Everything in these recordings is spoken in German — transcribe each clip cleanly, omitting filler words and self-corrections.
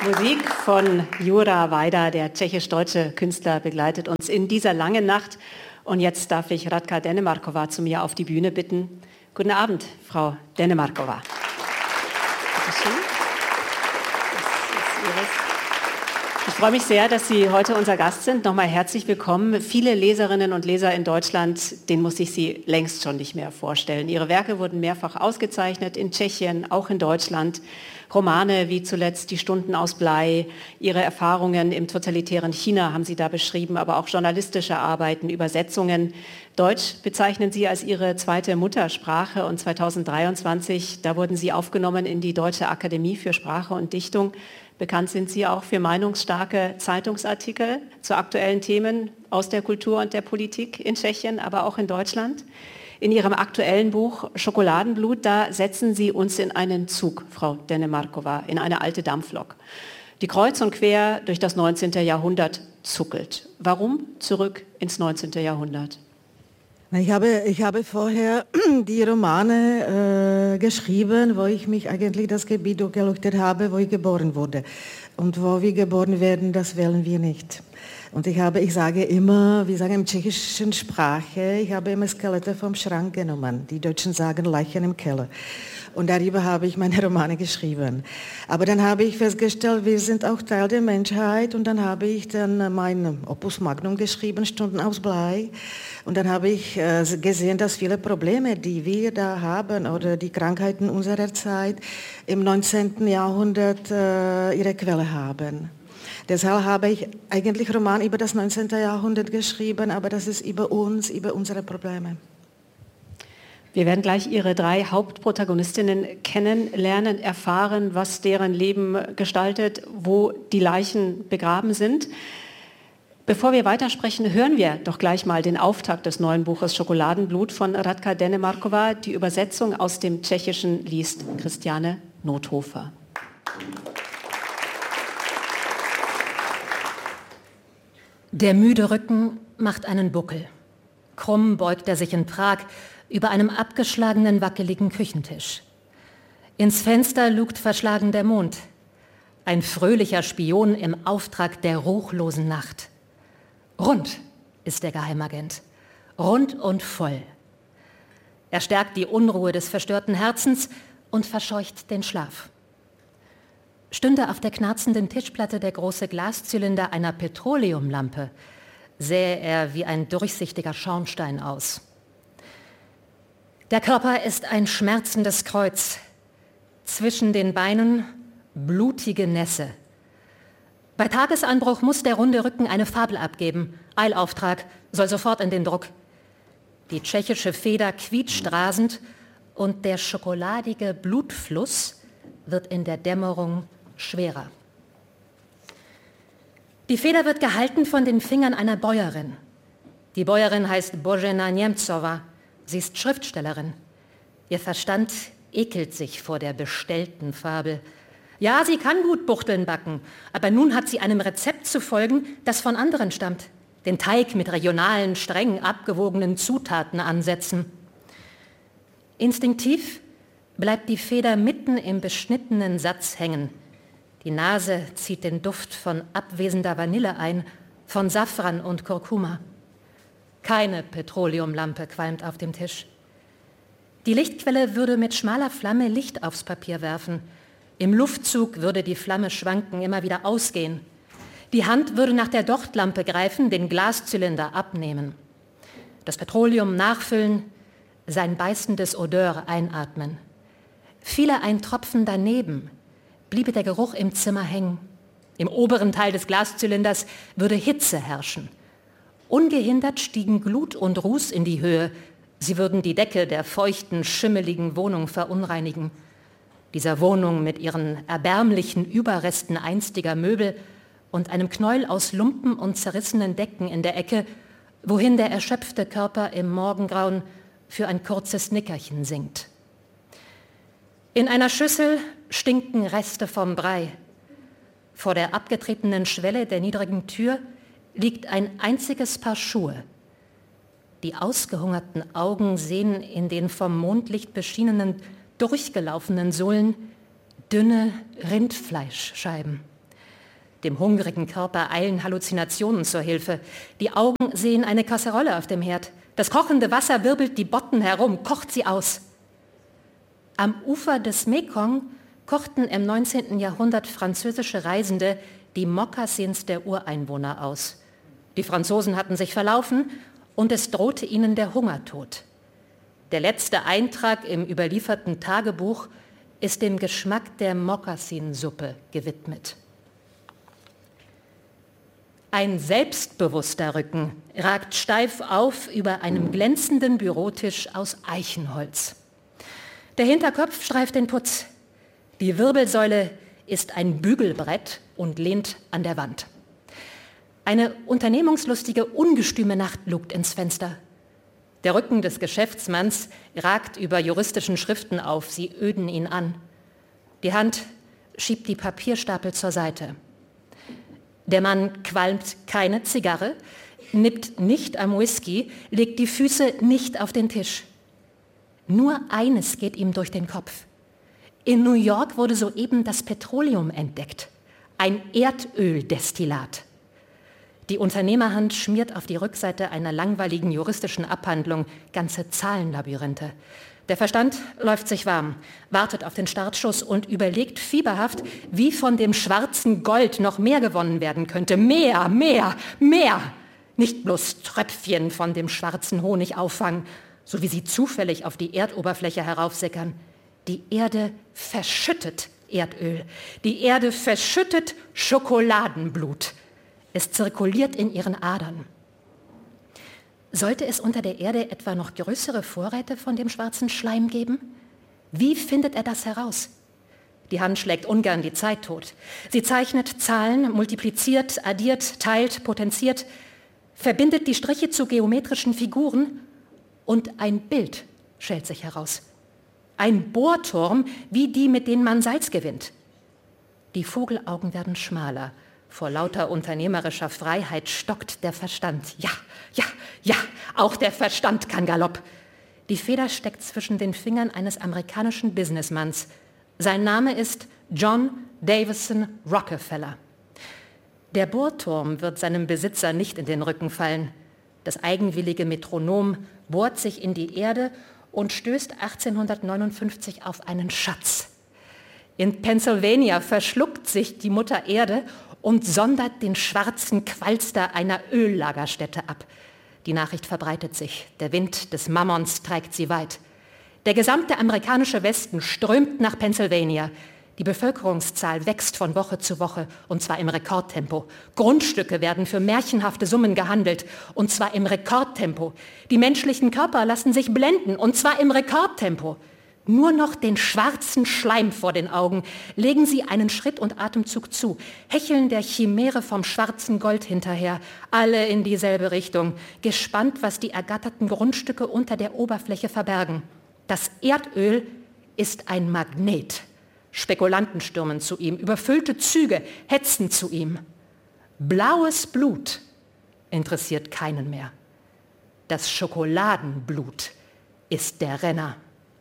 Musik von Jura Vajda, der tschechisch-deutsche Künstler, begleitet uns in dieser langen Nacht. Und jetzt darf ich Radka Denemarkova zu mir auf die Bühne bitten. Guten Abend, Frau Denemarkova. Bitte schön. Das ist Ihres. Ich freue mich sehr, dass Sie heute unser Gast sind. Nochmal herzlich willkommen. Viele Leserinnen und Leser in Deutschland, denen muss ich Sie längst schon nicht mehr vorstellen. Ihre Werke wurden mehrfach ausgezeichnet, in Tschechien, auch in Deutschland. Romane wie zuletzt Die Stunden aus Blei, Ihre Erfahrungen im totalitären China haben Sie da beschrieben, aber auch journalistische Arbeiten, Übersetzungen. Deutsch bezeichnen Sie als Ihre zweite Muttersprache und 2023, da wurden Sie aufgenommen in die Deutsche Akademie für Sprache und Dichtung. Bekannt sind Sie auch für meinungsstarke Zeitungsartikel zu aktuellen Themen aus der Kultur und der Politik in Tschechien, aber auch in Deutschland. In Ihrem aktuellen Buch Schokoladenblut, da setzen Sie uns in einen Zug, Frau Denemarkova, in eine alte Dampflok, die kreuz und quer durch das 19. Jahrhundert zuckelt. Warum zurück ins 19. Jahrhundert? Ich habe vorher die Romane geschrieben, wo ich mich eigentlich das Gebiet durchgeleuchtet habe, wo ich geboren wurde. Und wo wir geboren werden, das wählen wir nicht. Und ich sage immer, wir sagen in tschechischen Sprache, ich habe immer Skelette vom Schrank genommen. Die Deutschen sagen Leichen im Keller. Und darüber habe ich meine Romane geschrieben. Aber dann habe ich festgestellt, wir sind auch Teil der Menschheit. Und dann habe ich dann mein Opus Magnum geschrieben, Stunden aus Blei. Und dann habe ich gesehen, dass viele Probleme, die wir da haben, oder die Krankheiten unserer Zeit, im 19. Jahrhundert ihre Quelle haben. Deshalb habe ich eigentlich Roman über das 19. Jahrhundert geschrieben, aber das ist über uns, über unsere Probleme. Wir werden gleich Ihre drei Hauptprotagonistinnen kennenlernen, erfahren, was deren Leben gestaltet, wo die Leichen begraben sind. Bevor wir weitersprechen, hören wir doch gleich mal den Auftakt des neuen Buches Schokoladenblut von Radka Denemarkova. Die Übersetzung aus dem Tschechischen liest Christiane Nothofer. Der müde Rücken macht einen Buckel. Krumm beugt er sich in Prag über einem abgeschlagenen, wackeligen Küchentisch. Ins Fenster lugt verschlagen der Mond. Ein fröhlicher Spion im Auftrag der ruchlosen Nacht. Rund ist der Geheimagent. Rund und voll. Er stärkt die Unruhe des verstörten Herzens und verscheucht den Schlaf. Stünde auf der knarzenden Tischplatte der große Glaszylinder einer Petroleumlampe, sähe er wie ein durchsichtiger Schornstein aus. Der Körper ist ein schmerzendes Kreuz, zwischen den Beinen blutige Nässe. Bei Tagesanbruch muss der runde Rücken eine Fabel abgeben. Eilauftrag, soll sofort in den Druck. Die tschechische Feder quietscht rasend und der schokoladige Blutfluss wird in der Dämmerung schwerer. Die Feder wird gehalten von den Fingern einer Bäuerin. Die Bäuerin heißt Božena Němcová. Sie ist Schriftstellerin. Ihr Verstand ekelt sich vor der bestellten Fabel. Ja, sie kann gut Buchteln backen, aber nun hat sie einem Rezept zu folgen, das von anderen stammt. Den Teig mit regionalen, streng abgewogenen Zutaten ansetzen. Instinktiv bleibt die Feder mitten im beschnittenen Satz hängen. Die Nase zieht den Duft von abwesender Vanille ein, von Safran und Kurkuma. Keine Petroleumlampe qualmt auf dem Tisch. Die Lichtquelle würde mit schmaler Flamme Licht aufs Papier werfen. Im Luftzug würde die Flamme schwanken, immer wieder ausgehen. Die Hand würde nach der Dochtlampe greifen, den Glaszylinder abnehmen. Das Petroleum nachfüllen, sein beißendes Odeur einatmen. Fiele ein Tropfen daneben, bliebe der Geruch im Zimmer hängen. Im oberen Teil des Glaszylinders würde Hitze herrschen. Ungehindert stiegen Glut und Ruß in die Höhe. Sie würden die Decke der feuchten, schimmeligen Wohnung verunreinigen. Dieser Wohnung mit ihren erbärmlichen Überresten einstiger Möbel und einem Knäuel aus Lumpen und zerrissenen Decken in der Ecke, wohin der erschöpfte Körper im Morgengrauen für ein kurzes Nickerchen sinkt. In einer Schüssel stinken Reste vom Brei. Vor der abgetretenen Schwelle der niedrigen Tür liegt ein einziges Paar Schuhe. Die ausgehungerten Augen sehen in den vom Mondlicht beschienenen, durchgelaufenen Sohlen dünne Rindfleischscheiben. Dem hungrigen Körper eilen Halluzinationen zur Hilfe. Die Augen sehen eine Kasserolle auf dem Herd. Das kochende Wasser wirbelt die Botten herum, kocht sie aus. Am Ufer des Mekong kochten im 19. Jahrhundert französische Reisende die Mokassins der Ureinwohner aus. Die Franzosen hatten sich verlaufen und es drohte ihnen der Hungertod. Der letzte Eintrag im überlieferten Tagebuch ist dem Geschmack der Mokassinsuppe gewidmet. Ein selbstbewusster Rücken ragt steif auf über einem glänzenden Bürotisch aus Eichenholz. Der Hinterkopf streift den Putz. Die Wirbelsäule ist ein Bügelbrett und lehnt an der Wand. Eine unternehmungslustige, ungestüme Nacht lugt ins Fenster. Der Rücken des Geschäftsmanns ragt über juristischen Schriften auf, sie öden ihn an. Die Hand schiebt die Papierstapel zur Seite. Der Mann qualmt keine Zigarre, nippt nicht am Whisky, legt die Füße nicht auf den Tisch. Nur eines geht ihm durch den Kopf. In New York wurde soeben das Petroleum entdeckt, ein Erdöldestillat. Die Unternehmerhand schmiert auf die Rückseite einer langweiligen juristischen Abhandlung ganze Zahlenlabyrinthe. Der Verstand läuft sich warm, wartet auf den Startschuss und überlegt fieberhaft, wie von dem schwarzen Gold noch mehr gewonnen werden könnte. Mehr, mehr, mehr! Nicht bloß Tröpfchen von dem schwarzen Honig auffangen, so wie sie zufällig auf die Erdoberfläche heraufsickern. Die Erde verschüttet Erdöl. Die Erde verschüttet Schokoladenblut. Es zirkuliert in ihren Adern. Sollte es unter der Erde etwa noch größere Vorräte von dem schwarzen Schleim geben? Wie findet er das heraus? Die Hand schlägt ungern die Zeit tot. Sie zeichnet Zahlen, multipliziert, addiert, teilt, potenziert, verbindet die Striche zu geometrischen Figuren und ein Bild schält sich heraus. Ein Bohrturm, wie die, mit denen man Salz gewinnt. Die Vogelaugen werden schmaler. Vor lauter unternehmerischer Freiheit stockt der Verstand. Ja, ja, ja, auch der Verstand kann Galopp. Die Feder steckt zwischen den Fingern eines amerikanischen Businessmanns. Sein Name ist John Davison Rockefeller. Der Bohrturm wird seinem Besitzer nicht in den Rücken fallen. Das eigenwillige Metronom bohrt sich in die Erde und stößt 1859 auf einen Schatz. In Pennsylvania verschluckt sich die Mutter Erde und sondert den schwarzen Qualster einer Öllagerstätte ab. Die Nachricht verbreitet sich. Der Wind des Mammons trägt sie weit. Der gesamte amerikanische Westen strömt nach Pennsylvania. Die Bevölkerungszahl wächst von Woche zu Woche, und zwar im Rekordtempo. Grundstücke werden für märchenhafte Summen gehandelt, und zwar im Rekordtempo. Die menschlichen Körper lassen sich blenden, und zwar im Rekordtempo. Nur noch den schwarzen Schleim vor den Augen, legen sie einen Schritt und Atemzug zu, hecheln der Chimäre vom schwarzen Gold hinterher, alle in dieselbe Richtung, gespannt, was die ergatterten Grundstücke unter der Oberfläche verbergen. Das Erdöl ist ein Magnet. Spekulanten stürmen zu ihm, überfüllte Züge hetzen zu ihm. Blaues Blut interessiert keinen mehr. Das Schokoladenblut ist der Renner.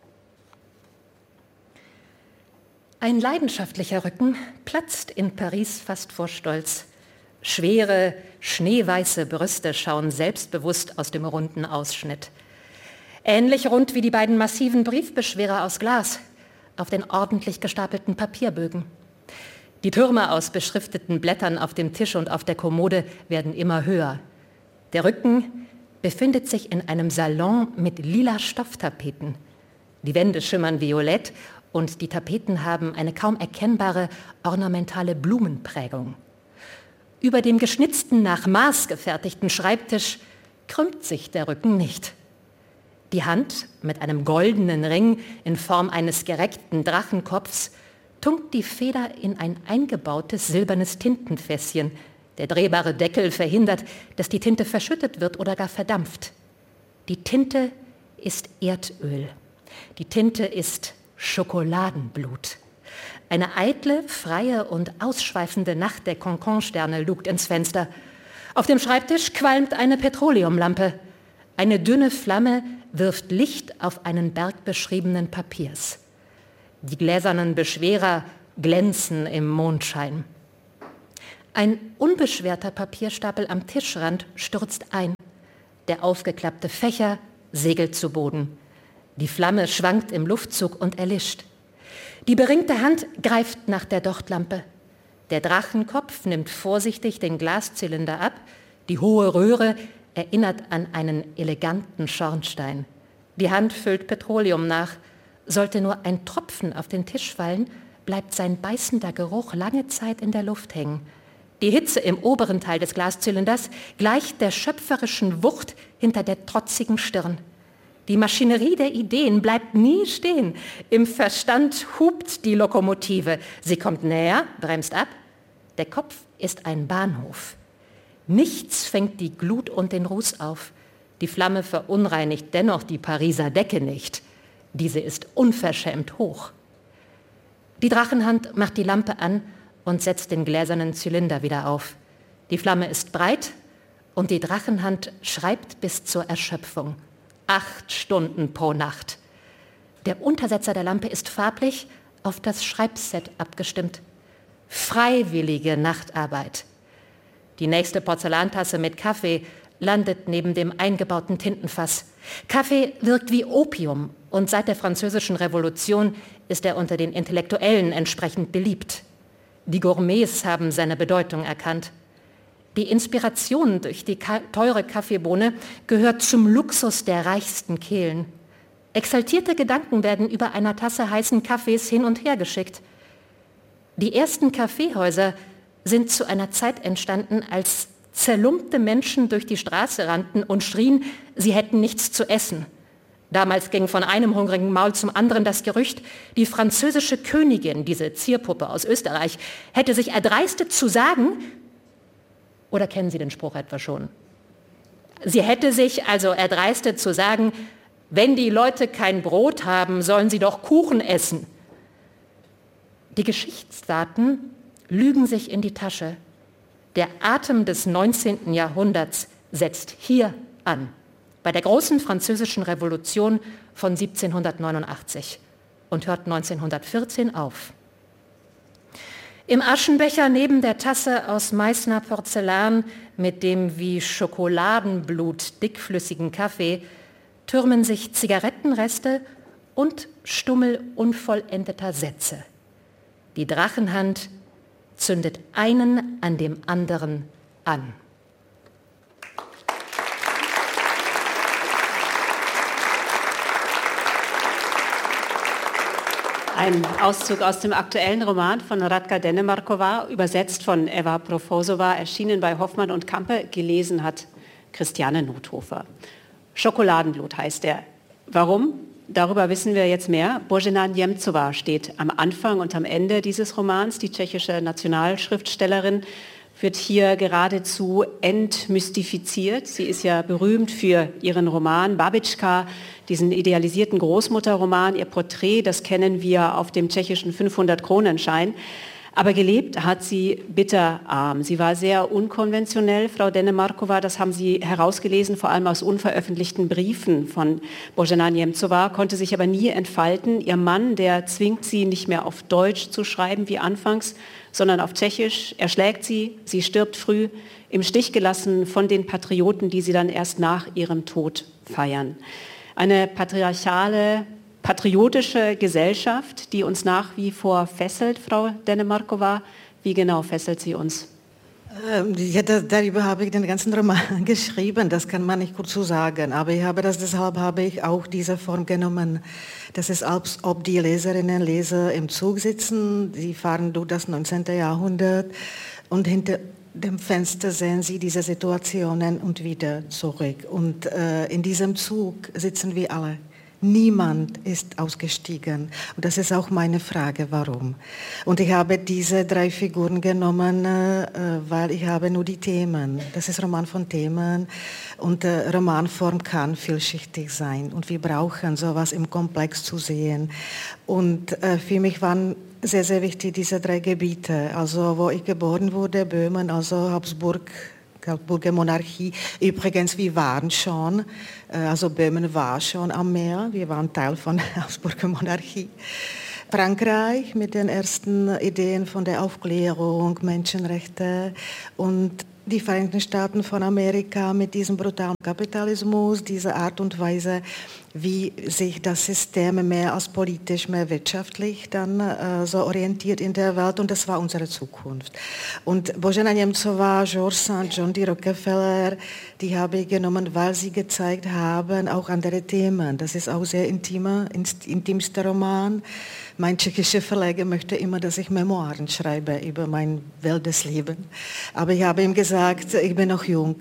Ein leidenschaftlicher Rücken platzt in Paris fast vor Stolz. Schwere, schneeweiße Brüste schauen selbstbewusst aus dem runden Ausschnitt. Ähnlich rund wie die beiden massiven Briefbeschwerer aus Glas auf den ordentlich gestapelten Papierbögen. Die Türme aus beschrifteten Blättern auf dem Tisch und auf der Kommode werden immer höher. Der Rücken befindet sich in einem Salon mit lila Stofftapeten. Die Wände schimmern violett und die Tapeten haben eine kaum erkennbare ornamentale Blumenprägung. Über dem geschnitzten, nach Maß gefertigten Schreibtisch krümmt sich der Rücken nicht. Die Hand mit einem goldenen Ring in Form eines gereckten Drachenkopfs tunkt die Feder in ein eingebautes silbernes Tintenfässchen. Der drehbare Deckel verhindert, dass die Tinte verschüttet wird oder gar verdampft. Die Tinte ist Erdöl. Die Tinte ist Schokoladenblut. Eine eitle, freie und ausschweifende Nacht der Cancan-Sterne lugt ins Fenster. Auf dem Schreibtisch qualmt eine Petroleumlampe. Eine dünne Flamme wirft Licht auf einen Berg beschriebenen Papiers. Die gläsernen Beschwerer glänzen im Mondschein. Ein unbeschwerter Papierstapel am Tischrand stürzt ein. Der aufgeklappte Fächer segelt zu Boden. Die Flamme schwankt im Luftzug und erlischt. Die beringte Hand greift nach der Dochtlampe. Der Drachenkopf nimmt vorsichtig den Glaszylinder ab. Die hohe Röhre erinnert an einen eleganten Schornstein. Die Hand füllt Petroleum nach. Sollte nur ein Tropfen auf den Tisch fallen, bleibt sein beißender Geruch lange Zeit in der Luft hängen. Die Hitze im oberen Teil des Glaszylinders gleicht der schöpferischen Wucht hinter der trotzigen Stirn. Die Maschinerie der Ideen bleibt nie stehen. Im Verstand hupt die Lokomotive. Sie kommt näher, bremst ab. Der Kopf ist ein Bahnhof. Nichts fängt die Glut und den Ruß auf. Die Flamme verunreinigt dennoch die Pariser Decke nicht. Diese ist unverschämt hoch. Die Drachenhand macht die Lampe an und setzt den gläsernen Zylinder wieder auf. Die Flamme ist breit und die Drachenhand schreibt bis zur Erschöpfung. 8 Stunden pro Nacht. Der Untersetzer der Lampe ist farblich auf das Schreibset abgestimmt. Freiwillige Nachtarbeit. Die nächste Porzellantasse mit Kaffee landet neben dem eingebauten Tintenfass. Kaffee wirkt wie Opium und seit der Französischen Revolution ist er unter den Intellektuellen entsprechend beliebt. Die Gourmets haben seine Bedeutung erkannt. Die Inspiration durch die teure Kaffeebohne gehört zum Luxus der reichsten Kehlen. Exaltierte Gedanken werden über einer Tasse heißen Kaffees hin und her geschickt. Die ersten Kaffeehäuser sind zu einer Zeit entstanden, als zerlumpte Menschen durch die Straße rannten und schrien, sie hätten nichts zu essen. Damals ging von einem hungrigen Maul zum anderen das Gerücht, die französische Königin, diese Zierpuppe aus Österreich, hätte sich erdreistet zu sagen, oder kennen Sie den Spruch etwa schon? Sie hätte sich also erdreistet zu sagen, wenn die Leute kein Brot haben, sollen sie doch Kuchen essen. Die Geschichtsdaten lügen sich in die Tasche. Der Atem des 19. Jahrhunderts setzt hier an, bei der großen französischen Revolution von 1789 und hört 1914 auf. Im Aschenbecher neben der Tasse aus Meißner Porzellan mit dem wie Schokoladenblut dickflüssigen Kaffee türmen sich Zigarettenreste und Stummel unvollendeter Sätze. Die Drachenhand zündet einen an dem anderen an. Ein Auszug aus dem aktuellen Roman von Radka Dennemarkova, übersetzt von Eva Profosova, erschienen bei Hoffmann und Campe, gelesen hat Christiane Nothofer. Schokoladenblut heißt er. Warum? Darüber wissen wir jetzt mehr. Božena Němcová steht am Anfang und am Ende dieses Romans. Die tschechische Nationalschriftstellerin wird hier geradezu entmystifiziert. Sie ist ja berühmt für ihren Roman Babička, diesen idealisierten Großmutterroman. Ihr Porträt, das kennen wir auf dem tschechischen 500-Kronenschein. Aber gelebt hat sie bitterarm. Sie war sehr unkonventionell, Frau Dennemarkova, das haben Sie herausgelesen, vor allem aus unveröffentlichten Briefen von Božena Němcová, konnte sich aber nie entfalten. Ihr Mann, der zwingt sie nicht mehr auf Deutsch zu schreiben wie anfangs, sondern auf Tschechisch. Er schlägt sie, sie stirbt früh, im Stich gelassen von den Patrioten, die sie dann erst nach ihrem Tod feiern. Eine patriarchale, patriotische Gesellschaft, die uns nach wie vor fesselt, Frau Dennemarkova. Wie genau fesselt sie uns? Ja, darüber habe ich den ganzen Roman geschrieben, das kann man nicht kurz so sagen, aber deshalb habe ich auch diese Form genommen. Das ist, als ob die Leserinnen und Leser im Zug sitzen, sie fahren durch das 19. Jahrhundert und hinter dem Fenster sehen sie diese Situationen und wieder zurück. Und in diesem Zug sitzen wir alle. Niemand ist ausgestiegen. Und das ist auch meine Frage, warum. Und ich habe diese 3 Figuren genommen, weil ich habe nur die Themen. Das ist Roman von Themen. Und Romanform kann vielschichtig sein. Und wir brauchen sowas im Komplex zu sehen. Und für mich waren sehr, sehr wichtig diese 3 Gebiete. Also wo ich geboren wurde, Böhmen, also Habsburger Monarchie. Übrigens, wir waren schon, also Böhmen war schon am Meer, wir waren Teil von der Habsburger Monarchie. Frankreich mit den ersten Ideen von der Aufklärung, Menschenrechte und die Vereinigten Staaten von Amerika mit diesem brutalen Kapitalismus, diese Art und Weise, wie sich das System mehr als politisch, mehr wirtschaftlich dann so orientiert in der Welt, und das war unsere Zukunft. Und Božena Němcová, Georges Sand, John D. Rockefeller, die habe ich genommen, weil sie gezeigt haben, auch andere Themen. Das ist auch sehr intimster Roman. Mein tschechischer Verleger möchte immer, dass ich Memoiren schreibe über mein wildes Leben. Aber ich habe ihm gesagt, ich bin noch jung.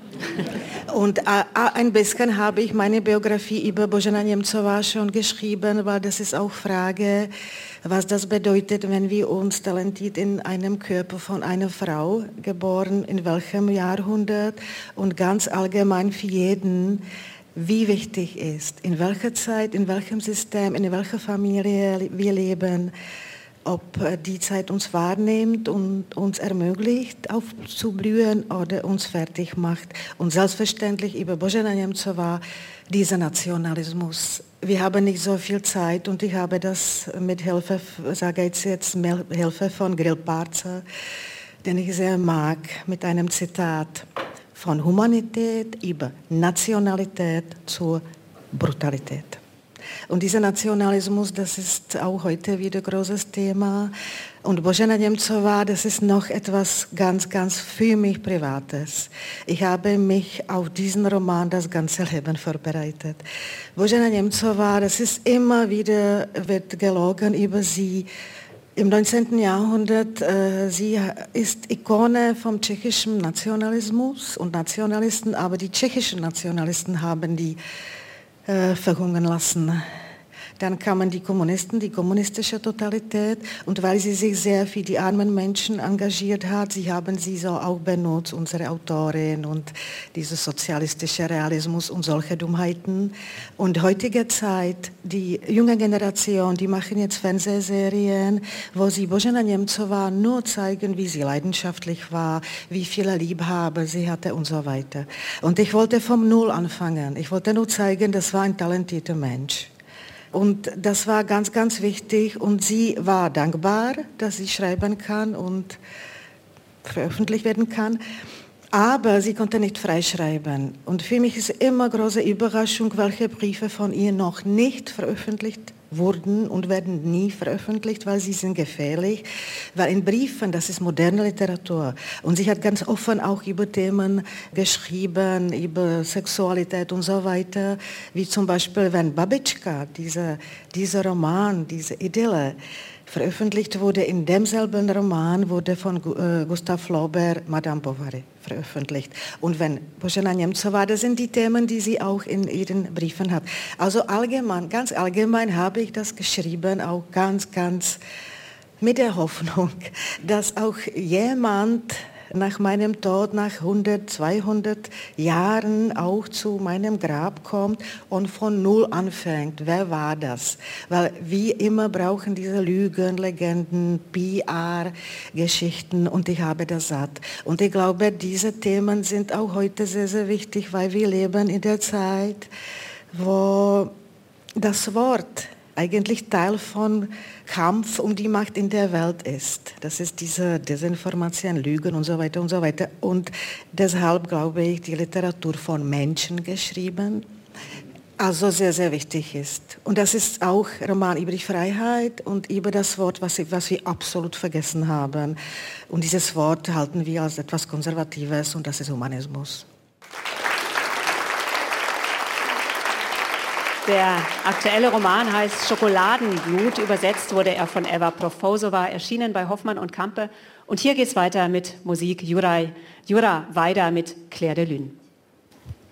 Und ein bisschen habe ich meine Biografie über Božena Němcová schon geschrieben, weil das ist auch Frage, was das bedeutet, wenn wir uns talentiert in einem Körper von einer Frau geboren, in welchem Jahrhundert, und ganz allgemein für jeden, wie wichtig ist, in welcher Zeit, in welchem System, in welcher Familie wir leben, ob die Zeit uns wahrnimmt und uns ermöglicht, aufzublühen oder uns fertig macht. Und selbstverständlich über Božena Němcová, dieser Nationalismus. Wir haben nicht so viel Zeit, und ich habe das mit Hilfe, sage ich jetzt, Hilfe von Grill Parzer, den ich sehr mag, mit einem Zitat: von Humanität über Nationalität zur Brutalität. Und dieser Nationalismus, das ist auch heute wieder ein großes Thema. Und Božena Němcová, das ist noch etwas ganz, ganz für mich Privates. Ich habe mich auf diesen Roman das ganze Leben vorbereitet. Božena Němcová, das ist immer wieder, wird gelogen über sie. Im 19. Jahrhundert, sie ist Ikone vom tschechischen Nationalismus und Nationalisten, aber die tschechischen Nationalisten haben die verhungern lassen. Dann kamen die Kommunisten, die kommunistische Totalität, und weil sie sich sehr für die armen Menschen engagiert hat, sie haben sie so auch benutzt, unsere Autorin, und dieser sozialistische Realismus und solche Dummheiten. Und heutige Zeit, die junge Generation, die machen jetzt Fernsehserien, wo sie Božena Němcová nur zeigen, wie sie leidenschaftlich war, wie viele Liebhaber sie hatte und so weiter. Und ich wollte vom Null anfangen. Ich wollte nur zeigen, das war ein talentierter Mensch. Und das war ganz, ganz wichtig, und sie war dankbar, dass sie schreiben kann und veröffentlicht werden kann, aber sie konnte nicht freischreiben. Und für mich ist immer große Überraschung, welche Briefe von ihr noch nicht veröffentlicht wurden und werden nie veröffentlicht, weil sie sind gefährlich, weil in Briefen, das ist moderne Literatur, und sie hat ganz offen auch über Themen geschrieben, über Sexualität und so weiter, wie zum Beispiel, wenn Babička, dieser Roman, diese Idylle, veröffentlicht wurde, in demselben Roman wurde von Gustav Flaubert Madame Bovary veröffentlicht. Und wenn Božena Němcová, das sind die Themen, die sie auch in ihren Briefen hat. Also allgemein, ganz allgemein habe ich das geschrieben, auch ganz, ganz mit der Hoffnung, dass auch jemand nach meinem Tod, nach 100, 200 Jahren auch zu meinem Grab kommt und von Null anfängt. Wer war das? Weil wir immer brauchen diese Lügen, Legenden, PR-Geschichten, und ich habe das satt. Und ich glaube, diese Themen sind auch heute sehr, sehr wichtig, weil wir leben in der Zeit, wo das Wort eigentlich Teil von Kampf um die Macht in der Welt ist. Das ist diese Desinformation, Lügen und so weiter und so weiter. Und deshalb glaube ich, die Literatur von Menschen geschrieben, also sehr, sehr wichtig ist. Und das ist auch Roman über die Freiheit und über das Wort, was wir absolut vergessen haben. Und dieses Wort halten wir als etwas Konservatives, und das ist Humanismus. Der aktuelle Roman heißt Schokoladenblut. Übersetzt wurde er von Eva Profosova, erschienen bei Hoffmann und Campe. Und hier geht's weiter mit Musik. Jura Weida mit Claire de Lune.